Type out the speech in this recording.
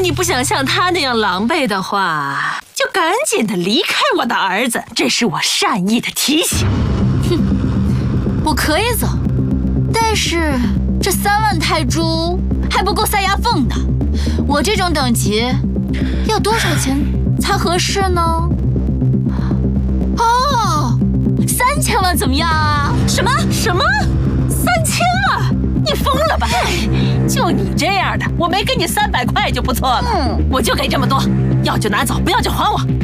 你不想像他那样狼狈的话，就赶紧的离开我的儿子，这是我善意的提醒。 我可以走，但是这3万泰铢还不够塞牙缝的。我这种等级，要多少钱才合适呢？哦，3000万怎么样啊？ 什么？3000万？你疯了吧？就你这样的，我没给你300块就不错了。我就给这么多，要就拿走，不要就还我。